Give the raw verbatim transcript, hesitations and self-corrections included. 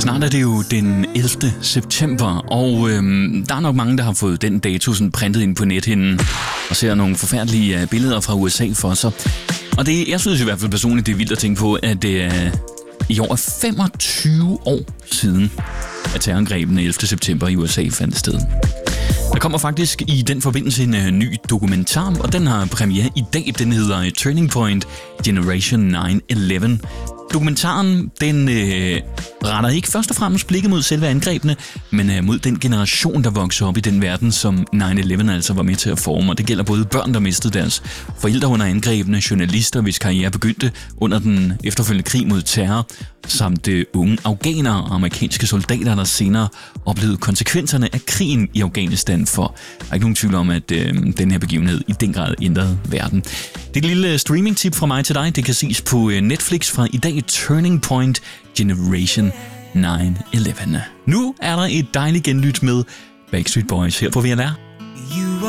Snart er det jo den ellevte september, og øhm, der er nok mange, der har fået den dato sådan printet ind på nethinden og ser nogle forfærdelige billeder fra U S A for sig. Og det, jeg synes i hvert fald personligt, det er vildt at tænke på, at det er i år er femogtyve år siden, at terrorangrebene ellevte september i U S A fandt sted. Der kommer faktisk i den forbindelse en uh, ny dokumentar, og den har premiere i dag. Den hedder Turning Point Generation nine eleven. Dokumentaren, den øh, retter ikke først og fremmest blikket mod selve angrebene, men øh, mod den generation, der vokser op i den verden, som nine eleven altså var med til at forme. Og det gælder både børn, der mistede deres forældre under angrebene, journalister, hvis karriere begyndte under den efterfølgende krig mod terror, samt øh, unge afghanere og amerikanske soldater, der senere oplevede konsekvenserne af krigen i Afghanistan. For der er ikke nogen tvivl om, at øh, den her begivenhed i den grad ændrede verden. Det er et lille streaming-tip fra mig til dig. Det kan ses på øh, Netflix fra i dag. Turning Point Generation nine eleven. Nu er der et dejligt genlyt med Backstreet Boys her på V L R. You